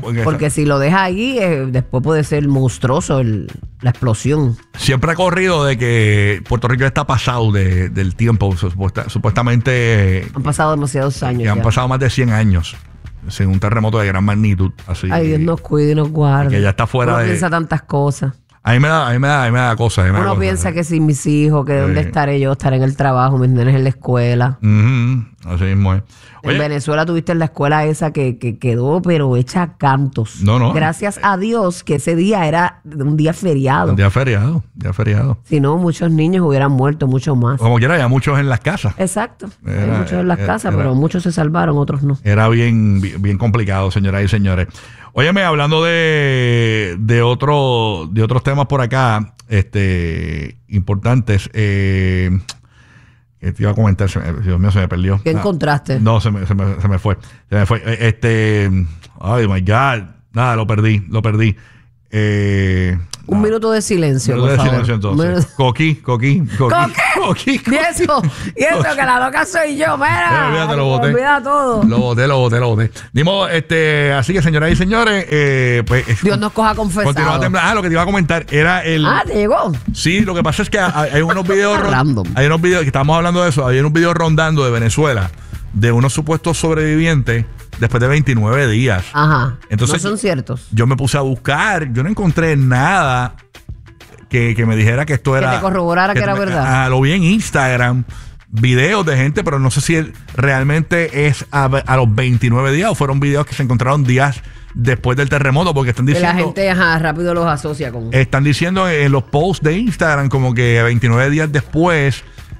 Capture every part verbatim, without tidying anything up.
porque, porque si lo deja ahí, eh, después puede ser monstruoso el, la explosión. Siempre ha corrido de que Puerto Rico está pasado de, del tiempo. Supuesta, supuestamente. Han pasado demasiados años. Que han ya. pasado más de cien años. Sin un terremoto de gran magnitud. Así, Ay, Dios nos cuide y nos guarde. Que ya está fuera Uno de. piensa tantas cosas. A mí me da, a mí me da, a mí me da cosas. Uno cosa, piensa ¿sí? que sin mis hijos, que dónde Sí. estaré yo, estaré en el trabajo, mis nenes en la escuela. Uh-huh. Así mismo es. En Oye, Venezuela tuviste la escuela esa que, que quedó, pero hecha cantos. No, no. Gracias a Dios que ese día era un día feriado. día feriado, día feriado. Si no, muchos niños hubieran muerto, mucho más. Como quiera, había muchos en las casas. Exacto. Era- Hay muchos en las era- casas, era- pero muchos se salvaron, otros no. Era bien, bien, bien complicado, señoras y señores. Óyeme, hablando de, de, otro, de otros temas por acá, este, importantes, eh, que te iba a comentar, se me- Dios mío, se me perdió. ¿Qué Ah, encontraste? No, se me, se, me, se me fue. Se me fue. Eh, Este, ay, my God. Nada, lo perdí, lo perdí. Eh, Un no. minuto de silencio, Minuto por de favor. silencio, Un entonces. minuto- Coquí, coquí, coquí. ¿Coquí? Coquí. Y eso, y eso, que la loca soy yo, Mira, mira. olvídate, lo boté. Olvida todo. Lo boté, lo boté, lo boté. Dimos, este, así que señoras y señores, eh, pues es- Dios nos coja confesado. continúa a temblar. Ah, lo que te iba a comentar era el. Ah, ¿te llegó? Sí, lo que pasa es que hay, hay unos videos. ron- Random. Hay unos videos que estamos hablando de eso. Hay unos videos rondando de Venezuela de unos supuestos sobrevivientes después de veintinueve días. Ajá. Entonces, no son ciertos. Yo me puse a buscar, yo no encontré nada que, que me dijera que esto era. te corroborara que era me- verdad. Ah, lo vi en Instagram, videos de gente, pero no sé si él realmente es a, a los veintinueve días o fueron videos que se encontraron días después del terremoto, porque están Que la diciendo. gente ajá, rápido los asocia con... Están diciendo en los posts de Instagram como que veintinueve días después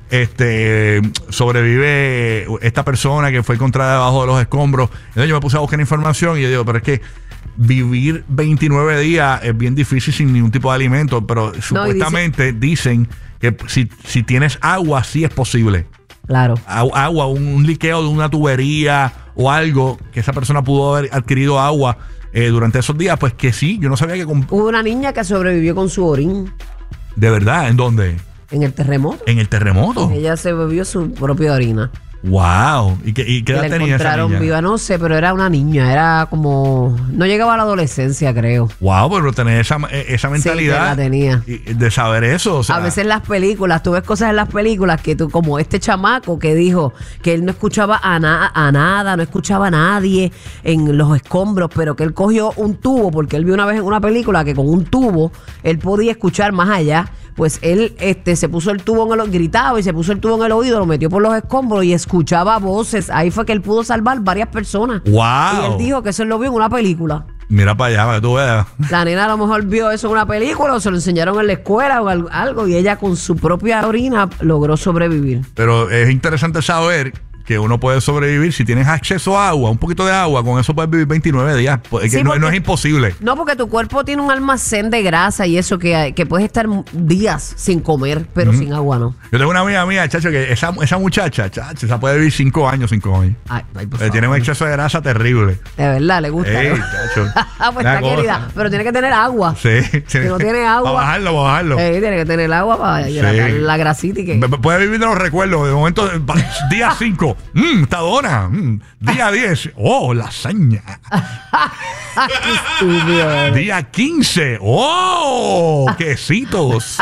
este sobrevive esta persona que fue encontrada debajo de los escombros. Entonces yo me puse a buscar información y yo digo, pero es que vivir veintinueve días es bien difícil sin ningún tipo de alimento, pero supuestamente dicen que si, si tienes agua sí es posible. Claro. Agu- Agua, un, un liqueo de una tubería o algo que esa persona pudo haber adquirido agua eh, durante esos días, pues que sí, yo no sabía que con- Hubo una niña que sobrevivió con su orín de verdad, ¿en dónde? en el terremoto. En el terremoto. Ella se bebió su propia orina. Wow. ¿Y qué, y qué Y edad la tenía esa encontraron niña? viva, no sé, pero era una niña, era como... No llegaba a la adolescencia, creo. Wow, pero tener esa, esa mentalidad que la tenía. y- de saber eso. O sea, A veces en las películas, tú ves cosas en las películas que tú, como este chamaco que dijo que él no escuchaba a, na- a nada, no escuchaba a nadie en los escombros, pero que él cogió un tubo, porque él vio una vez en una película que con un tubo él podía escuchar más allá. Pues él este, se puso el tubo en el gritaba y se puso el tubo en el oído, lo metió por los escombros y escuchaba voces. Ahí fue que él pudo salvar varias personas. Wow. Y él dijo que eso él lo vio en una película. Mira para allá, para que tú veas. La nena a lo mejor vio eso en una película o se lo enseñaron en la escuela o al- algo y ella con su propia orina logró sobrevivir. Pero es interesante saber que uno puede sobrevivir si tienes acceso a agua, un poquito de agua, con eso puedes vivir veintinueve días. Pues, es que Sí, no, porque- no es imposible. No, porque tu cuerpo tiene un almacén de grasa y eso que, que puedes estar días sin comer, pero sin agua no. Yo tengo una amiga mía, chacho, que esa, esa muchacha, chacho, esa puede vivir cinco años sin comer. Ay, ay, por Eh, tiene un favor. exceso de grasa terrible. De verdad, le gusta. Ey, ¿no? chacho. Ah, pues Una está cosa. querida. Pero tiene que tener agua. Sí. Si no tiene agua. Para bajarlo, para bajarlo. Eh, tiene que tener agua para Sí. hidratar la grasita y que. P- Puede vivir de los recuerdos. De momento, eh, pa- día cinco, mmm, esta dona. Mm. Día diez, oh, lasaña. Qué estúpido, eh. Día quince, oh, quesitos.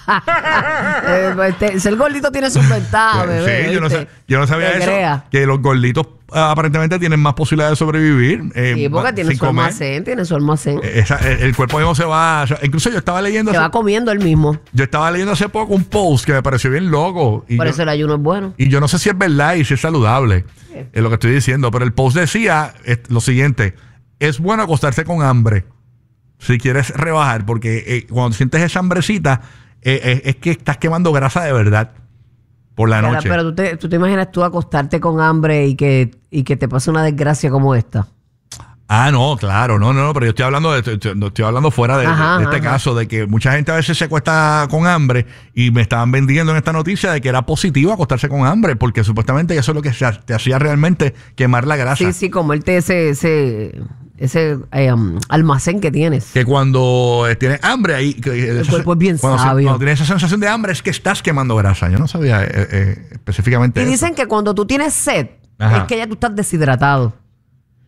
Eh, pues, te- ser gordito tiene sus ventajas, bebé. Sí, yo no, ¿viste? sa- yo no sabía Te eso. crea. Que los gorditos ah, aparentemente tienen más posibilidad de sobrevivir. eh, Sí, porque tiene sin su comer. almacén, tiene su almacén. Eh, esa- el, el cuerpo mismo se va. o sea, incluso yo estaba leyendo. Se hace- va comiendo él mismo. yo estaba leyendo hace poco un post que me pareció bien loco. Y Por yo- eso el ayuno es bueno. Y yo no sé si es verdad y si es saludable. Es lo que estoy diciendo. Pero el post decía es lo siguiente: es bueno acostarse con hambre si quieres rebajar, porque eh, cuando sientes esa hambrecita, eh, eh, es que estás quemando grasa de verdad por la Pero, noche. pero tú, te, tú te imaginas tú acostarte con hambre y que, y que te pase una desgracia como esta. Ah, no, claro, no, no, no, pero yo estoy hablando de, estoy, no estoy hablando fuera de, de- Ajá, de este ajá. caso, de que mucha gente a veces se acuesta con hambre y me estaban vendiendo en esta noticia de que era positivo acostarse con hambre, porque supuestamente eso es lo que se- te hacía realmente quemar la grasa. Sí, sí, comerte ese, ese, ese eh, um, almacén que tienes. Que cuando eh, tienes hambre ahí, que, eh, El esa- cuerpo es bien cuando, se- sabio. cuando tienes esa sensación de hambre es que estás quemando grasa. Yo no sabía eh, eh, específicamente Y eso. dicen que cuando tú tienes sed, Ajá. es que ya tú estás deshidratado.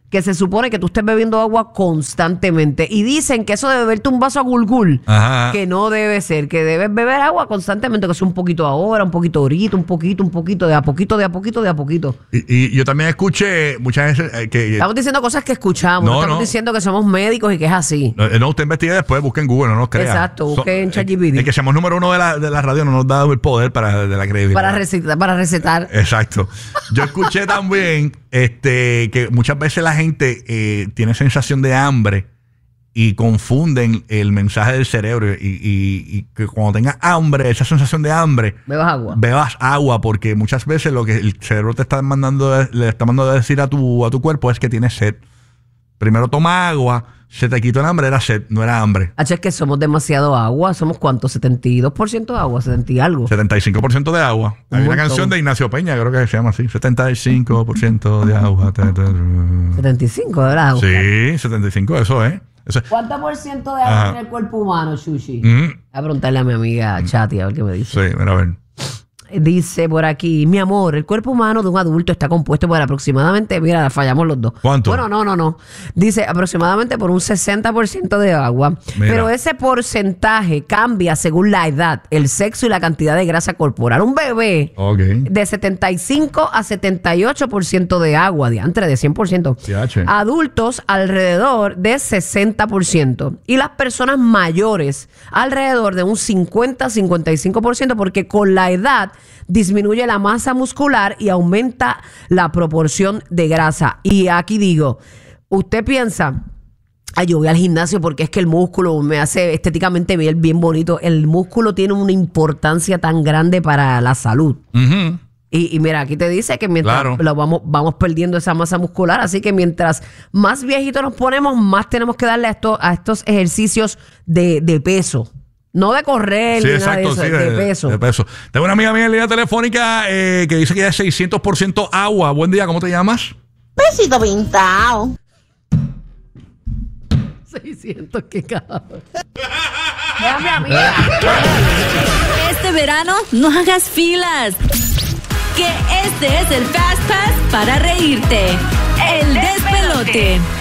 que se supone que tú estés bebiendo agua constantemente. Y dicen que eso de beberte un vaso a gulgul, Ajá. que no debe ser, que debes beber agua constantemente, que sea un poquito ahora, un poquito ahorita, un poquito, un poquito, de a poquito, de a poquito, de a poquito. Y, y yo también escuché muchas veces eh, que... Estamos diciendo cosas que escuchamos, no, no estamos no. diciendo que somos médicos y que es así. No, no usted investigue después, busque en Google, no nos crea. Exacto, busque so, en ChatGPT. El que seamos número uno de la, de la radio no nos da el poder para de la credibilidad. Para recetar, para recetar. Exacto. Yo escuché también este, que muchas veces la gente... Eh, tiene sensación de hambre y confunden el mensaje del cerebro y, y, y que cuando tengas hambre, esa sensación de hambre, bebas agua. Bebas agua, porque muchas veces lo que el cerebro te está mandando, le está mandando a decir a tu, a tu cuerpo es que tienes sed. Primero toma agua, se te quitó el hambre, era sed, no era hambre. H, es que somos demasiado agua, somos ¿cuánto? setenta y dos por ciento de agua, setenta y algo. setenta y cinco por ciento de agua. Hay una canción de Ignacio Peña, creo que se llama así, setenta y cinco por ciento de agua. setenta y cinco, ¿verdad? Sí, setenta y cinco, eso es. Eso es. ¿Cuánto por ciento de agua tiene el cuerpo humano, Chuchi? Mm. Voy a preguntarle a mi amiga Chati a ver qué me dice. Sí, mira a ver. Dice por aquí, mi amor, el cuerpo humano de un adulto está compuesto por aproximadamente, mira, fallamos los dos. ¿Cuánto? Bueno, no, no, no. Dice aproximadamente por un sesenta por ciento de agua. Mira. Pero ese porcentaje cambia según la edad, el sexo y la cantidad de grasa corporal. Un bebé okay. de setenta y cinco a setenta y ocho por ciento de agua, diantre de cien por ciento. C H. Adultos alrededor de sesenta por ciento. Y las personas mayores alrededor de un cincuenta a cincuenta y cinco por ciento, porque con la edad disminuye la masa muscular y aumenta la proporción de grasa. Y aquí digo, usted piensa, ay, yo voy al gimnasio porque es que el músculo me hace estéticamente bien, bien bonito. El músculo tiene una importancia tan grande para la salud. Uh-huh. Y, y mira, aquí te dice que mientras claro. lo vamos, vamos perdiendo esa masa muscular, así que mientras más viejitos nos ponemos, más tenemos que darle a, esto, a estos ejercicios de, de peso. No de correr, sí, ni exacto, nada de, eso, sí, de, de peso. De peso. Tengo una amiga mía en línea telefónica eh, que dice que ya es seiscientos por ciento agua. Buen día, ¿cómo te llamas? Besito pintado. seiscientos, qué cabrón. Déjame, amiga. Este verano no hagas filas. Que este es el Fast Pass para reírte. El despelote.